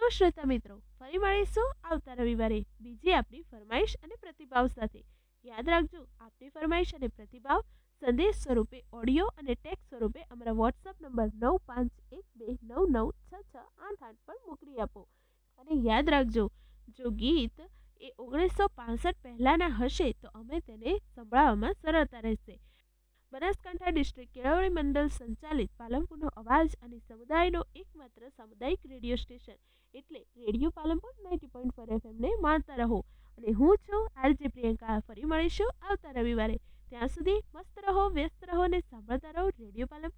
તો શ્રોતા મિત્રો, ફરી મળીશું આવતા રવિવારે બીજી આપણી ફરમાઈશ અને પ્રતિભાવ સાથે. યાદ રાખજો, આપની ફરમાઈશ અને પ્રતિભાવ સંદેશ સ્વરૂપે ઓડિયો અને ટેક્સ્ટ સ્વરૂપે અમારા વોટ્સઅપ નંબર 9512996688 પર મોકલી આપો. અને યાદ રાખજો, જો ગીત એ 1965 પહેલાના હશે તો અમે તેને સંભળાવવામાં સરળતા રહેશે. બનાસકાંઠા ડિસ્ટ્રિક્ટ કેળવણી મંડળ સંચાલિત પાલનપુરનો અવાજ અને સમુદાયનો એકમાત્ર સામુદાયિક રેડિયો સ્ટેશન એટલે રેડિયો પાલનપુર 90.4 FM ને માણતા રહો. અને હું છું આરજે પ્રિયંકા. ફરી મળીશું આવતા રવિવારે. ત્યાં સુધી મસ્ત રહો, વ્યસ્ત રહો અને સાંભળતા રહો રેડિયો પાલનપુર